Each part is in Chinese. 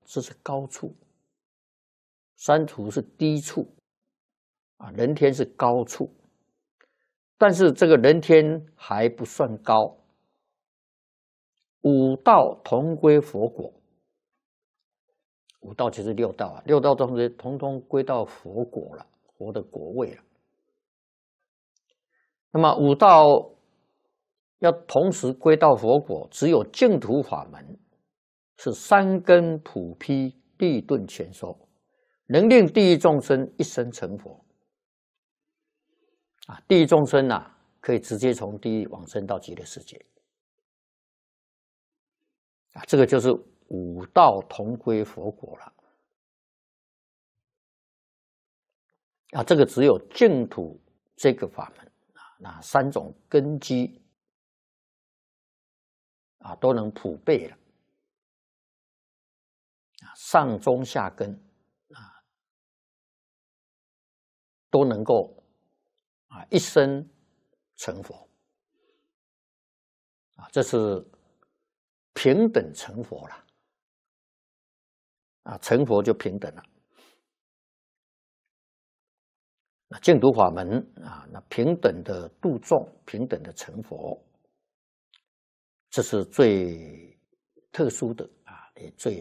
这是高处，三途是低处，人天是高处，但是这个人天还不算高。五道同归佛果，五道就是六道啊，六道中统统归到佛果了，佛的果位了。那么五道要同时归到佛果，只有净土法门是三根普披，地顿全收，能令地狱众生一生成佛。地狱众生可以直接从地狱往生到极乐世界。这个就是五道同归佛果了。这个只有净土这个法门那三种根基都能普备了。上中下根都能够一生成佛。这是平等成佛了。成佛就平等了。那净土法门那平等的度众，平等的成佛，这是最特殊的也最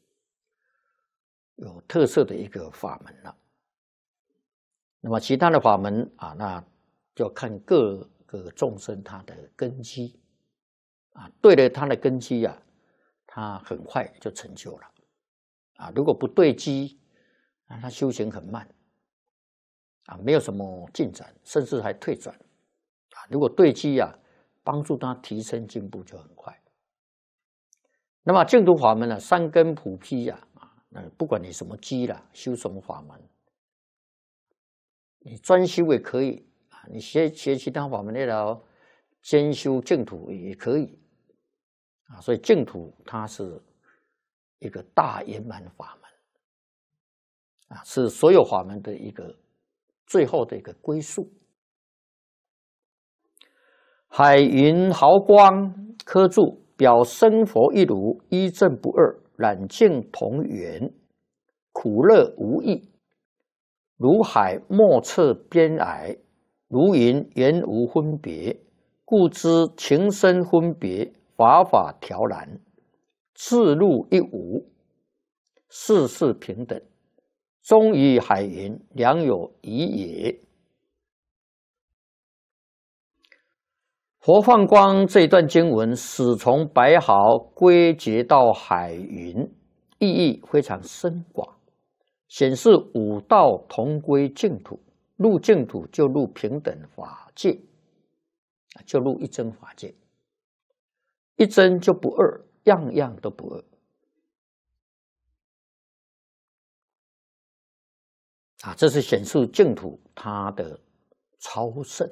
有特色的一个法门了。那么其他的法门那就看各个众生他的根基对了他的根基他很快就成就了如果不对基他修行很慢没有什么进展，甚至还退转如果对基帮助他提升进步就很快。那么净土法门三根普披不管你什么基修什么法门，你专修也可以你学其他法门兼修净土也可以所以净土它是一个大圆满法门是所有法门的一个最后的一个归宿。海云毫光科注，表生佛一如，一正不二，染净同源，苦乐无异。如海莫测边涯，如云缘无分别，故知情深分别，法法调然，自入一无，事事平等，终于海云，良有疑也。佛放光这一段经文，始从白毫归结到海云，意义非常深广，显示五道同归净土。入净土就入平等法界，就入一真法界，一真就不二，样样都不二这是显示净土它的超胜。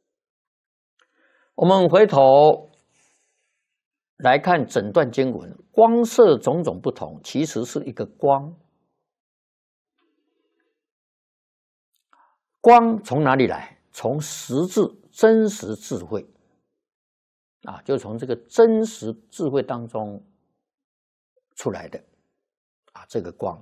我们回头来看整段经文，光色种种不同，其实是一个光。光从哪里来？从实质真实智慧就从这个真实智慧当中出来的这个光。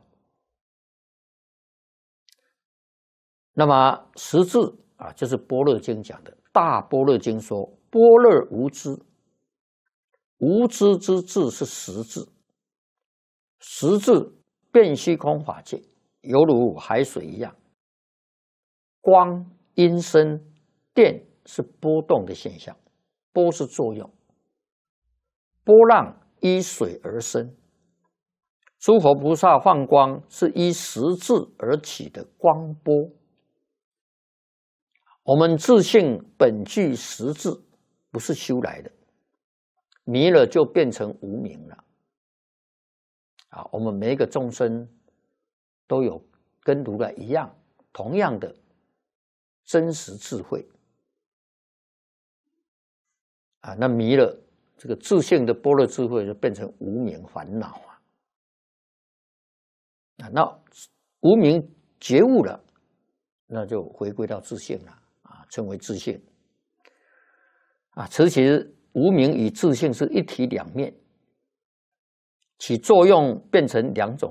那么实质就是般若经讲的，大般若经说般若无知，无知之智是实质，实质遍虚空法界，犹如海水一样。光、音声、电是波动的现象，波是作用，波浪依水而生。诸佛菩萨放光是依实质而起的光波。我们自性本具实质，不是修来的，迷了就变成无明了我们每一个众生都有跟如来一样同样的真实智慧那迷了这个自性的般若智慧就变成无明烦恼那无明觉悟了，那就回归到自性了称为自性其实无明与自性是一体两面，起作用变成两种